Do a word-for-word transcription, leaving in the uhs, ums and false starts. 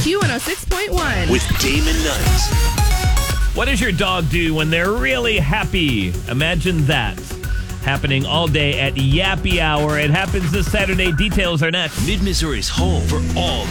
Q one oh six point one. With Damon Knight. What does your dog do when they're really happy? Imagine that. Happening all day at Yappy Hour. It happens this Saturday. Details are next. Mid-Missouri's home for all